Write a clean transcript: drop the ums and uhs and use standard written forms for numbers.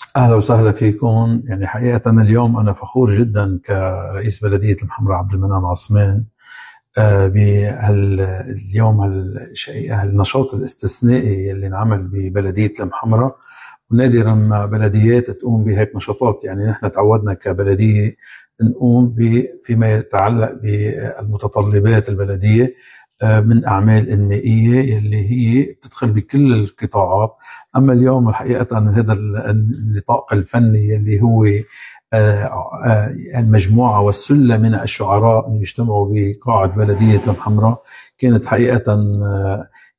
أهلا وسهلا فيكم. يعني حقيقة اليوم أنا فخور جدا كرئيس بلدية المحمرة عبد المنعم عثمان باليوم النشاط الاستثنائي اللي انعمل ببلدية المحمرة. ونادرا ما بلديات تقوم بهيك نشاطات. يعني نحن تعودنا كبلدية نقوم فيما يتعلق بالمتطلبات البلدية من أعمال إنمائية اللي هي بتدخل بكل القطاعات. أما اليوم الحقيقة هذا النطاق الفني اللي هو المجموعة والسلة من الشعراء اللي يجتمعوا بقاعة بلدية المحمرة كانت حقيقة